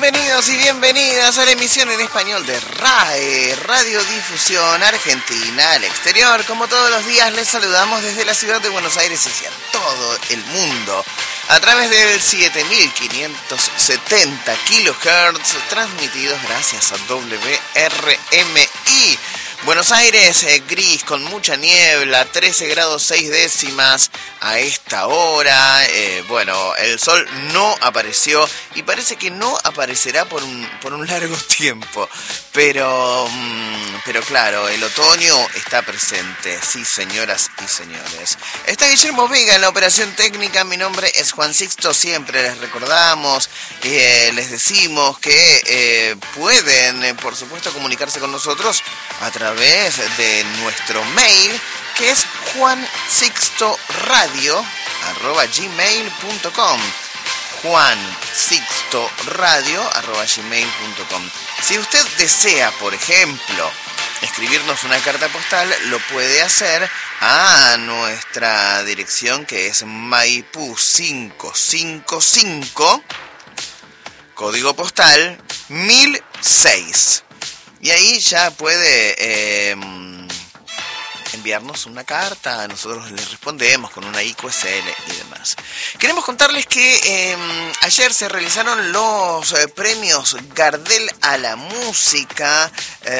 Bienvenidos y bienvenidas a la emisión en español de RAE, Radiodifusión Argentina al Exterior. Como todos los días, les saludamos desde la ciudad de Buenos Aires hacia todo el mundo a través del 7570 kHz, transmitidos gracias a WRMI. Buenos Aires, gris, con mucha niebla, 13 grados 6 décimas a esta hora. Bueno, el sol no apareció y parece que no aparecerá por un largo tiempo. Pero claro, el otoño está presente, sí, señoras y señores. Está Guillermo Vega en la operación técnica. Mi nombre es Juan Sixto. Siempre les recordamos, les decimos que pueden, por supuesto, comunicarse con nosotros a través de nuestro mail, que es juansixtoradio@gmail.com. juansixtoradio@gmail.com. Si usted desea, por ejemplo, escribirnos una carta postal, lo puede hacer a nuestra dirección, que es Maipú 555, código postal 1006. Y ahí ya puede enviarnos una carta, nosotros les respondemos con una IQSL y demás. Queremos contarles que ayer se realizaron los premios Gardel a la música.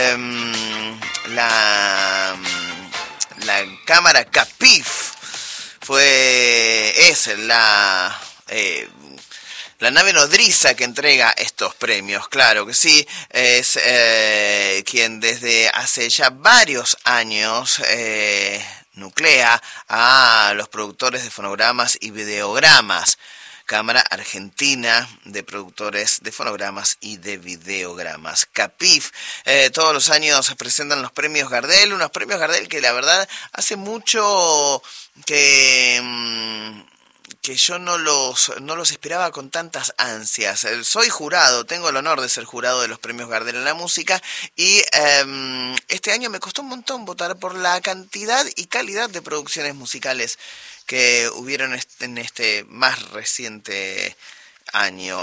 La cámara CAPIF es la nave nodriza que entrega estos premios, claro que sí. Es quien desde hace ya varios años nuclea a los productores de fonogramas y videogramas. Cámara Argentina de Productores de Fonogramas y de Videogramas, CAPIF. Todos los años presentan los premios Gardel, unos premios Gardel que la verdad hace mucho que yo no los esperaba con tantas ansias. Soy jurado, tengo el honor de ser jurado de los premios Gardel en la música, y este año me costó un montón votar por la cantidad y calidad de producciones musicales que hubieron en este más reciente año.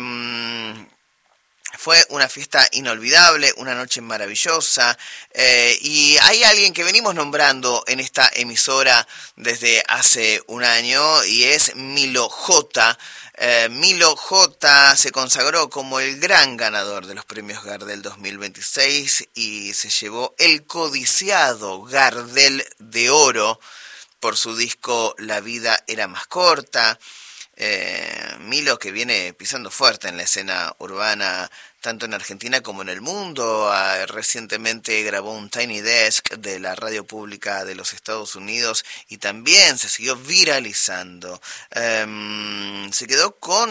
Fue una fiesta inolvidable, una noche maravillosa, y hay alguien que venimos nombrando en esta emisora desde hace un año, y es Milo J. Milo J se consagró como el gran ganador de los premios Gardel 2026 y se llevó el codiciado Gardel de Oro por su disco La vida era más corta. Milo, que viene pisando fuerte en la escena urbana tanto en Argentina como en el mundo. Recientemente grabó un Tiny Desk de la radio pública de los Estados Unidos y también se siguió viralizando. Se quedó con